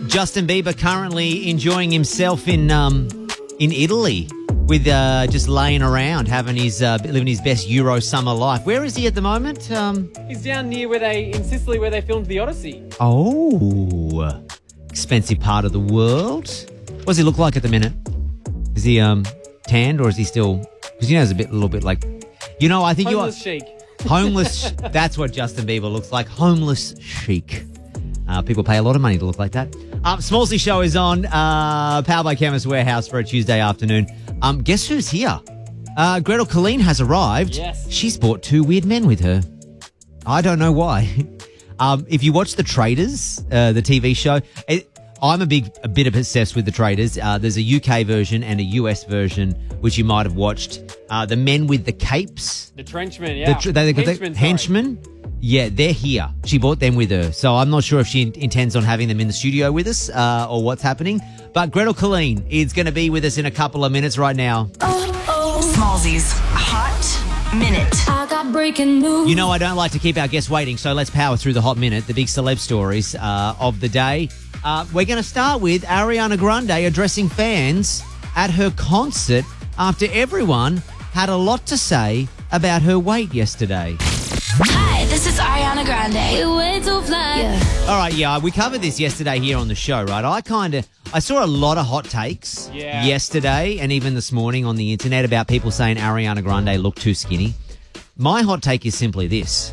Justin Bieber currently enjoying himself in Italy with just laying around, having his living his best Euro summer life. Where is he at the moment? He's down near in Sicily where they filmed The Odyssey. Oh, expensive part of the world. What does he look like at the minute? Is he tanned or is he still? Because he's a little bit like, I think Homeless chic. Homeless. That's what Justin Bieber looks like. Homeless chic. People pay a lot of money to look like that. Smallsy Show is on, powered by Chemist Warehouse for a Tuesday afternoon. Guess who's here? Gretel Colleen has arrived. Yes. She's brought two weird men with her. I don't know why. If you watch The Traitors, the TV show, I'm a bit obsessed with The Traitors. There's a UK version and a US version, which you might have watched. The men with the capes. The Trenchmen, yeah. The henchmen. Yeah, they're here. She brought them with her. So I'm not sure if she intends on having them in the studio with us or what's happening. But Gretel Colleen is going to be with us in a couple of minutes right now. Smallsy's Hot Minute. I got breaking news. I don't like to keep our guests waiting, so let's power through the Hot Minute, the big celeb stories of the day. We're going to start with Ariana Grande addressing fans at her concert after everyone had a lot to say about her weight yesterday. Hi, this is Ariana Grande. We're way too fly. Yeah. All right, we covered this yesterday here on the show, right? I saw a lot of hot takes yesterday and even this morning on the internet about people saying Ariana Grande looked too skinny. My hot take is simply this.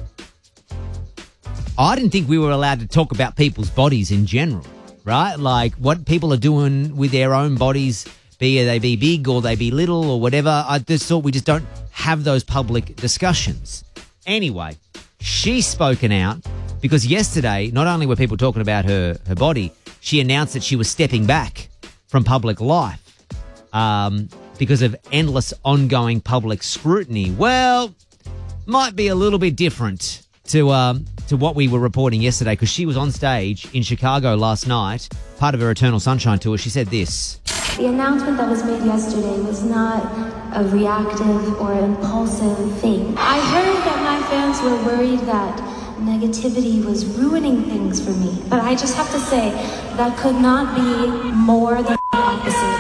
I didn't think we were allowed to talk about people's bodies in general, right? Like what people are doing with their own bodies, be they be big or they be little or whatever. I just thought we just don't have those public discussions. Anyway, she's spoken out because yesterday, not only were people talking about her body, she announced that she was stepping back from public life because of endless ongoing public scrutiny. Well, might be a little bit different to what we were reporting yesterday because she was on stage in Chicago last night, part of her Eternal Sunshine tour. She said this. The announcement that was made yesterday was not a reactive or impulsive thing. I heard that my fans were worried that negativity was ruining things for me. But I just have to say, that could not be more than the opposite.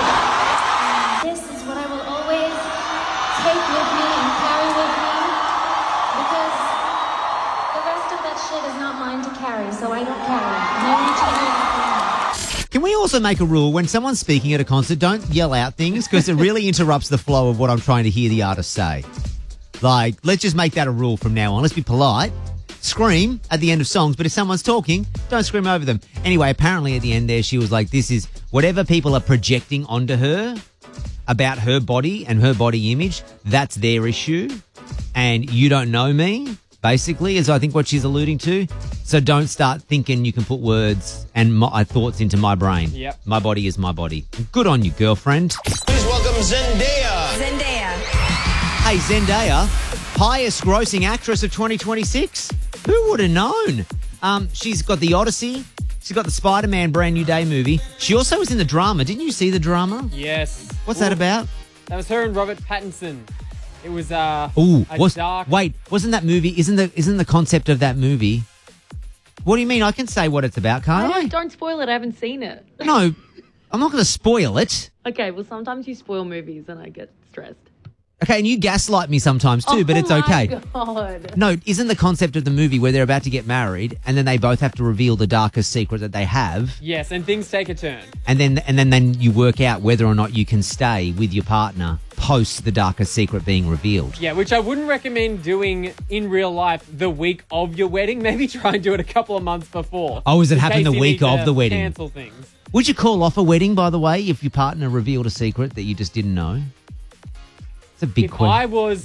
This is what I will always take with me and carry with me because the rest of that shit is not mine to carry, so I don't carry it. No need to do it. Can we also make a rule when someone's speaking at a concert, don't yell out things because it really interrupts the flow of what I'm trying to hear the artist say. Like, let's just make that a rule from now on. Let's be polite. Scream at the end of songs, but if someone's talking, don't scream over them. Anyway, apparently at the end there, she was like, this is whatever people are projecting onto her about her body and her body image, that's their issue. And you don't know me, basically, is I think what she's alluding to. So don't start thinking you can put words and my thoughts into my brain. Yep. My body is my body. Good on you, girlfriend. Please welcome Zendaya. Zendaya. Hey, Zendaya, highest grossing actress of 2026. Who would have known? She's got The Odyssey. She's got the Spider-Man Brand New Day movie. She also was in the drama. Didn't you see the drama? Yes. What's that about? That was her and Robert Pattinson. It was dark... Wait, wasn't that movie, isn't the concept of that movie... What do you mean? I can say what it's about, can't I? Don't spoil it. I haven't seen it. No, I'm not going to spoil it. Okay, well, sometimes you spoil movies and I get stressed. Okay, and you gaslight me sometimes too, but it's okay. Oh, my God. No, isn't the concept of the movie where they're about to get married and then they both have to reveal the darkest secret that they have? Yes, and things take a turn. And then you work out whether or not you can stay with your partner post the darkest secret being revealed. Yeah, which I wouldn't recommend doing in real life the week of your wedding. Maybe try and do it a couple of months before. Oh, is it in happen case the you week need of to the wedding? Cancel things. Would you call off a wedding, by the way, if your partner revealed a secret that you just didn't know? It's a big question.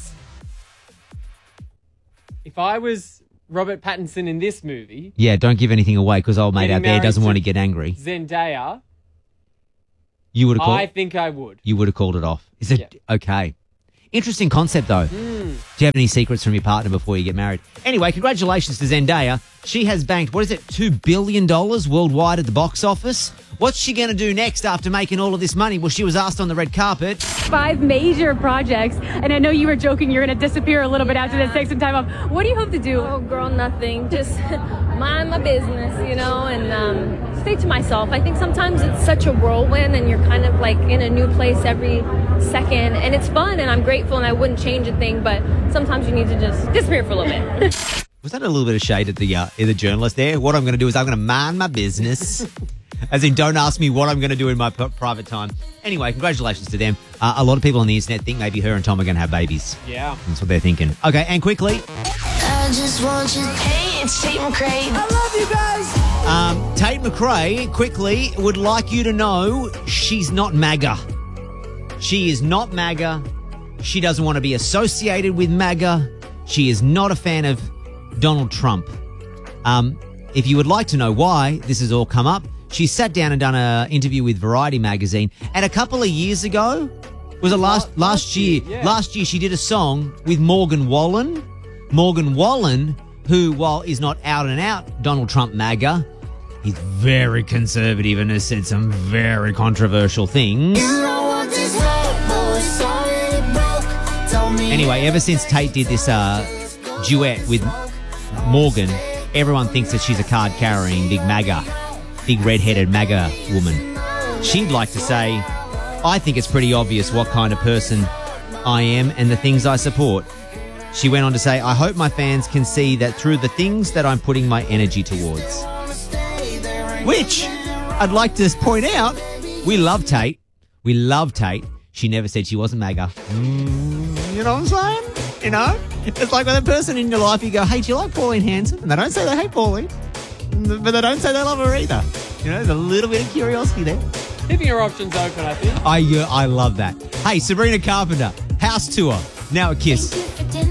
If I was Robert Pattinson in this movie... Yeah, don't give anything away because old mate out there doesn't want to get angry. Zendaya... You would have called... I think I would. You would have called it off. Is it... Yeah. Okay. Interesting concept, though. Do you have any secrets from your partner before you get married? Anyway, congratulations to Zendaya. She has banked, $2 billion worldwide at the box office. What's she going to do next after making all of this money? Well, she was asked on the red carpet. 5 major projects, and I know you were joking you're going to disappear a little bit after this, take some time off. What do you hope to do? Oh, girl, nothing. Just mind my business, and stay to myself. I think sometimes it's such a whirlwind and you're kind of like in a new place every second, and it's fun and I'm grateful and I wouldn't change a thing, but sometimes you need to just disappear for a little bit. Was that a little bit of shade at the journalist there? What I'm going to do is I'm going to mind my business. As in, don't ask me what I'm going to do in my private time. Anyway, congratulations to them. A lot of people on the internet think maybe her and Tom are going to have babies. Yeah. That's what they're thinking. Okay, and quickly. I just want you. Hey, it's Tate McRae. I love you guys. Tate McRae, quickly, would like you to know she's not MAGA. She is not MAGA. She doesn't want to be associated with MAGA. She is not a fan of Donald Trump. If you would like to know why this has all come up, she sat down and done an interview with Variety magazine. And a couple of years ago, was it last year? Yeah. Last year, she did a song with Morgan Wallen. Morgan Wallen, who, while is not out and out Donald Trump MAGA, he's very conservative and has said some very controversial things. Anyway, ever since Tate did this duet with Morgan, everyone thinks that she's a card-carrying big red-headed MAGA woman. She'd like to say, I think it's pretty obvious what kind of person I am and the things I support. She went on to say, I hope my fans can see that through the things that I'm putting my energy towards. Which, I'd like to point out, we love Tate. We love Tate. She never said she wasn't MAGA. You know what I'm saying? You know? It's like with a person in your life, you go, hey, do you like Pauline Hanson? And they don't say they hate Pauline, but they don't say they love her either. You know, there's a little bit of curiosity there. Keeping your options open, I think. I love that. Hey, Sabrina Carpenter, house tour, now a Kiss. Thank you for dinner.